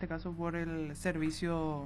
este caso por el servicio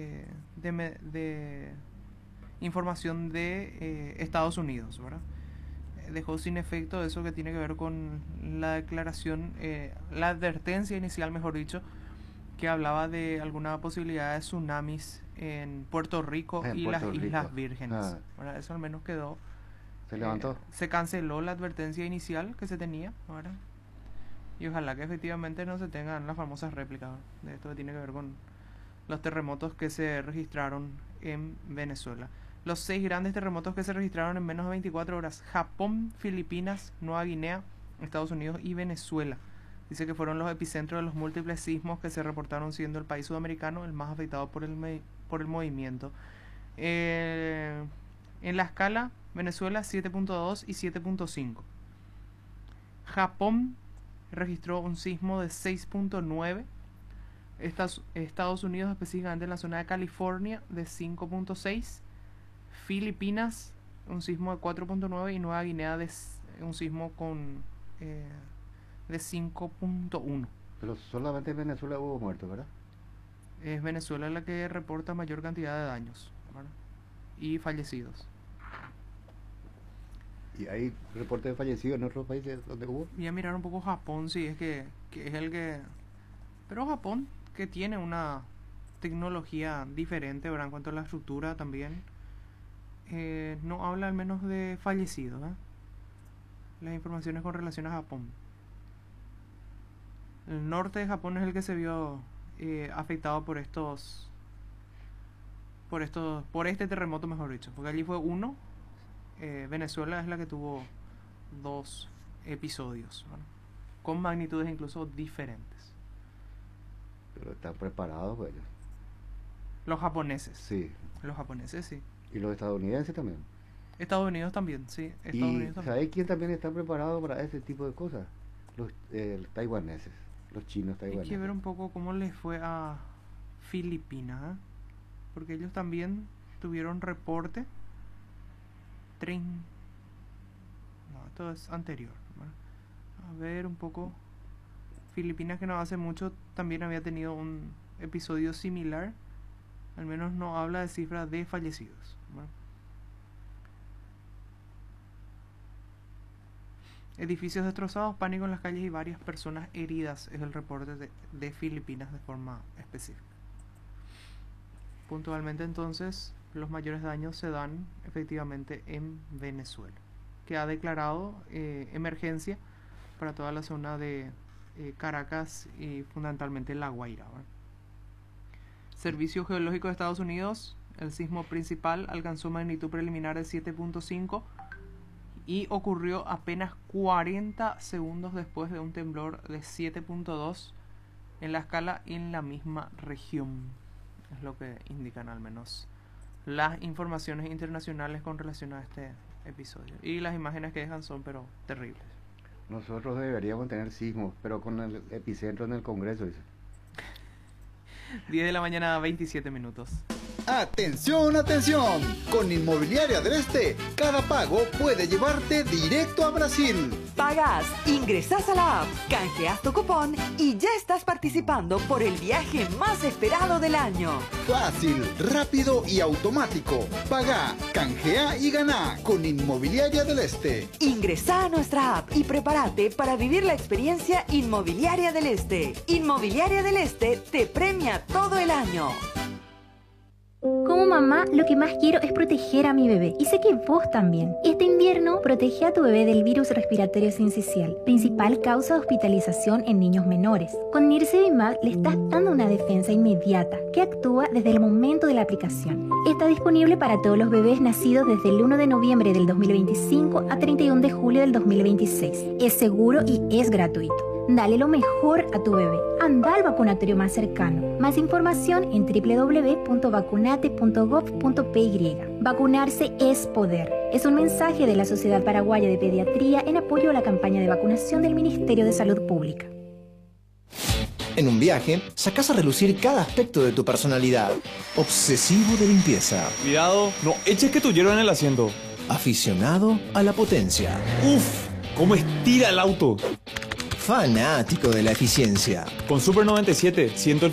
de información de Estados Unidos, ¿verdad? Dejó sin efecto eso que tiene que ver con la declaración, la advertencia inicial, mejor dicho, que hablaba de alguna posibilidad de tsunamis en Puerto Rico y las Islas Vírgenes. Bueno, eso al menos quedó. ¿Se levantó? Se canceló la advertencia inicial que se tenía, ¿verdad? Y ojalá que efectivamente no se tengan las famosas réplicas de esto que tiene que ver con los terremotos que se registraron en Venezuela. Los 6 grandes terremotos que se registraron en menos de 24 horas. Japón, Filipinas, Nueva Guinea, Estados Unidos y Venezuela. Dice que fueron los epicentros de los múltiples sismos que se reportaron, siendo el país sudamericano el más afectado por el movimiento. En la escala, Venezuela 7.2 y 7.5. Japón registró un sismo de 6.9. Estados Unidos, específicamente en la zona de California, de 5.6. Filipinas, un sismo de 4.9. Y Nueva Guinea, un sismo de 5.1. Pero solamente en Venezuela hubo muertos, ¿verdad? Es Venezuela la que reporta mayor cantidad de daños, ¿verdad? Y fallecidos. ¿Y hay reportes de fallecidos en otros países donde hubo? Voy a mirar un poco Japón, sí, es que es el que... Pero Japón, que tiene una tecnología diferente, ¿verdad? En cuanto a la estructura también, no habla al menos de fallecidos, ¿eh? Las informaciones con relación a Japón. El norte de Japón es el que se vio afectado por este terremoto, mejor dicho, porque allí fue uno. Venezuela es la que tuvo 2 episodios, ¿no? Con magnitudes incluso diferentes. Pero están preparados, pues. Los japoneses. Sí. Los japoneses, sí. ¿Y los estadounidenses también? Estados Unidos también, sí. ¿Sabéis quién también está preparado para ese tipo de cosas? Los taiwaneses, los chinos taiwaneses. Hay que ver un poco cómo les fue a Filipinas, ¿eh? Porque ellos también tuvieron reporte. No, esto es anterior, ¿verdad? A ver un poco. Filipinas, que no hace mucho también había tenido un episodio similar. Al menos no habla de cifras de fallecidos, ¿verdad? Edificios destrozados, pánico en las calles y varias personas heridas, es el reporte de Filipinas de forma específica. Puntualmente, entonces, los mayores daños se dan efectivamente en Venezuela, que ha declarado emergencia para toda la zona de Caracas y fundamentalmente La Guaira, ¿verdad? Servicio Geológico de Estados Unidos, el sismo principal alcanzó magnitud preliminar de 7.5 y ocurrió apenas 40 segundos después de un temblor de 7.2 en la escala en la misma región. Es lo que indican al menos las informaciones internacionales con relación a este episodio. Y las imágenes que dejan son pero terribles. Nosotros deberíamos tener sismos, pero con el epicentro en el Congreso, dice. 10 de la mañana, 27 minutos. ¡Atención, atención! Con Inmobiliaria del Este, cada pago puede llevarte directo a Brasil. Pagás, ingresás a la app, canjeas tu cupón y ya estás participando por el viaje más esperado del año. Fácil, rápido y automático. Pagá, canjea y ganá con Inmobiliaria del Este. Ingresá a nuestra app y prepárate para vivir la experiencia Inmobiliaria del Este. Inmobiliaria del Este te premia todo el año. Como mamá, lo que más quiero es proteger a mi bebé, y sé que vos también. Este invierno, protege a tu bebé del virus respiratorio sincicial, principal causa de hospitalización en niños menores. Con Nirsevimab le estás dando una defensa inmediata, que actúa desde el momento de la aplicación. Está disponible para todos los bebés nacidos desde el 1 de noviembre del 2025 a 31 de julio del 2026. Es seguro y es gratuito. Dale lo mejor a tu bebé. Anda al vacunatorio más cercano. Más información en www.vacunate.gov.py. Vacunarse es poder. Es un mensaje de la Sociedad Paraguaya de Pediatría en apoyo a la campaña de vacunación del Ministerio de Salud Pública. En un viaje, sacás a relucir cada aspecto de tu personalidad. Obsesivo de limpieza. Cuidado, no eches que tu hierro en el asiento. Aficionado a la potencia. ¡Uf! ¿Cómo estira el auto? Fanático de la eficiencia. Con Super 97, siento el